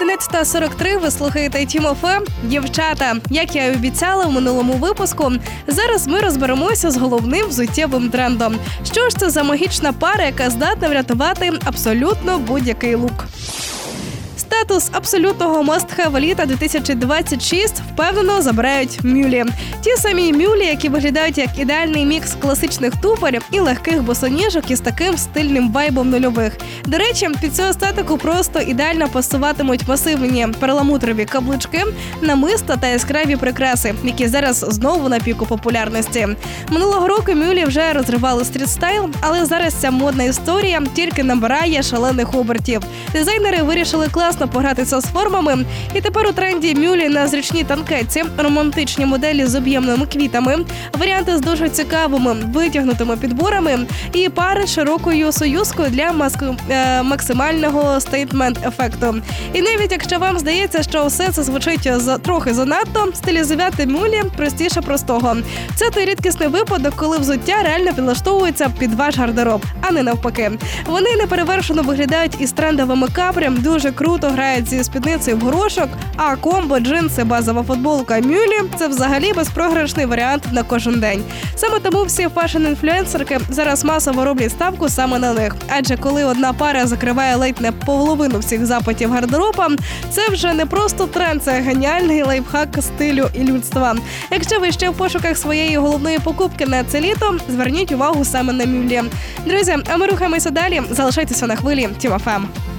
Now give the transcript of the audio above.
11:43, ви слухаєте Тім ФМ. Дівчата, як я і обіцяла в минулому випуску, зараз ми розберемося з головним взуттєвим трендом. Що ж це за магічна пара, яка здатна врятувати абсолютно будь-який лук? Статус абсолютного must-have літа 2026 впевнено забирають мюлі. Ті самі мюлі, які виглядають як ідеальний мікс класичних туфель і легких босоніжок із таким стильним вайбом нульових. До речі, під цю естетику просто ідеально пасуватимуть масивні перламутрові каблучки, намиста та яскраві прикраси, які зараз знову на піку популярності. Минулого року мюлі вже розривали стрітстайл, але зараз ця модна історія тільки набирає шалених обертів. Дизайнери вирішили класно погратися з формами, і тепер у тренді мюлі на зручній танкетці, романтичні моделі з об'ємними квітами, варіанти з дуже цікавими витягнутими підборами і пари з широкою союзкою для максимального стейтмент-ефекту. І навіть якщо вам здається, що все це звучить трохи занадто, стилізувати мюлі простіше простого. Це той рідкісний випадок, коли взуття реально підлаштовується під ваш гардероб, а не навпаки. Вони неперевершено виглядають із трендовими капрі, дуже круто грають зі спідницею в горошок, а комбо, джинси, базова футболка, мюлі – це взагалі безпрограшний варіант на кожен день. Саме тому всі фешн-інфлюенсерки зараз масово роблять ставку саме на них. Адже коли одна пара закриває ледь не половину всіх запитів гардероба, це вже не просто тренд, це геніальний лайфхак стилю і людства. Якщо ви ще в пошуках своєї головної покупки на це літо, зверніть увагу саме на мюлі. Друзі, а ми рухаємося далі. Залишайтеся на хвилі Тім ФМ.